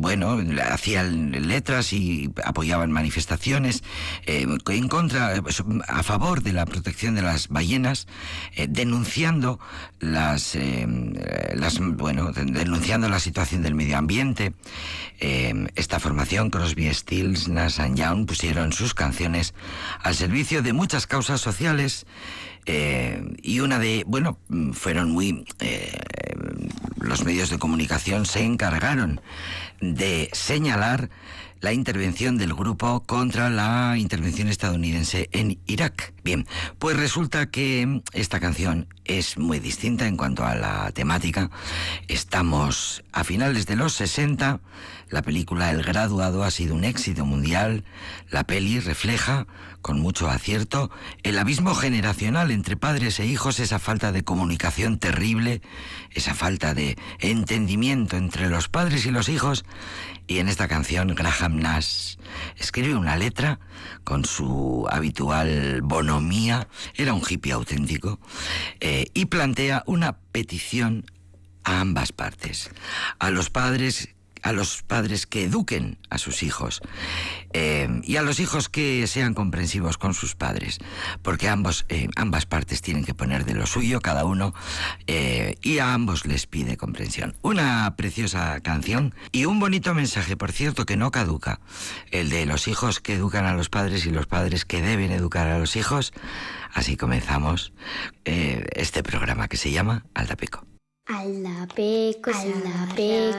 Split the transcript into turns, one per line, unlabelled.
bueno, hacían letras y apoyaban manifestaciones en contra, a favor de la protección de las ballenas, denunciando denunciando la situación del medio ambiente. Esta formación, Crosby, Stills, Nash & Young, pusieron sus canciones al servicio de muchas causas sociales, y fueron muy... los medios de comunicación se encargaron de señalar la intervención del grupo contra la intervención estadounidense en Irak. Bien, pues resulta que esta canción es muy distinta en cuanto a la temática. Estamos a finales de los 60, la película El Graduado ha sido un éxito mundial. La peli refleja, con mucho acierto, el abismo generacional entre padres e hijos, esa falta de comunicación terrible, esa falta de entendimiento entre los padres y los hijos. Y en esta canción Graham Nash escribe una letra con su habitual bonomía, era un hippie auténtico, y plantea una petición a ambas partes, a los padres que eduquen a sus hijos, y a los hijos que sean comprensivos con sus padres, porque ambas partes tienen que poner de lo suyo, cada uno, y a ambos les pide comprensión. Una preciosa canción y un bonito mensaje, por cierto, que no caduca, el de los hijos que educan a los padres y los padres que deben educar a los hijos. Así comenzamos este programa que se llama Aldapeco.
Aldapeco, Aldapeco.